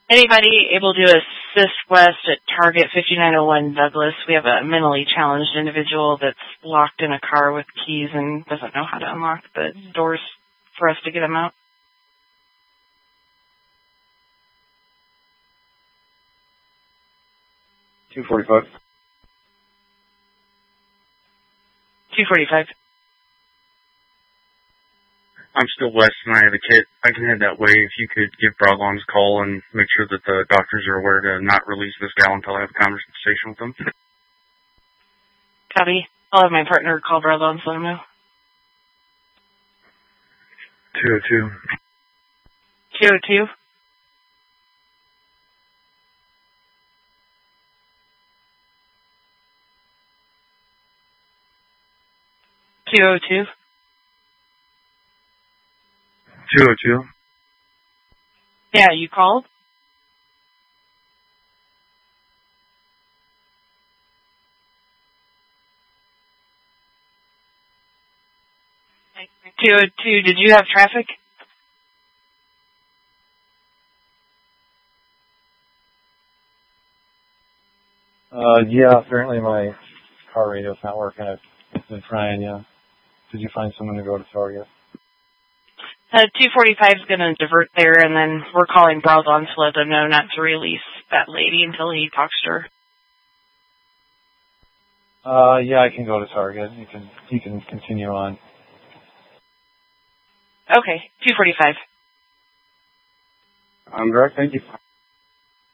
Anybody able to assist West at Target 5901 Douglas? We have a mentally challenged individual that's locked in a car with keys and doesn't know how to unlock the doors for us to get him out. $245. $245. I'm still West and I have a kit. I can head that way if you could give Broadlawn's a call and make sure that the doctors are aware to not release this gal until I have a conversation with them. Copy. I'll have my partner call Broadlawn and let him know. 202. 202. $202. 202. Yeah, you called? $202, did you have traffic? Yeah, apparently my car radio's not working. I've been trying, yeah. Did you find someone to go to Target? 245 is going to divert there, and then we're calling Broadlawn to let them know not to release that lady until he talks to her. Yeah, I can go to Target. You can continue on. Okay, 245. I'm direct, thank you.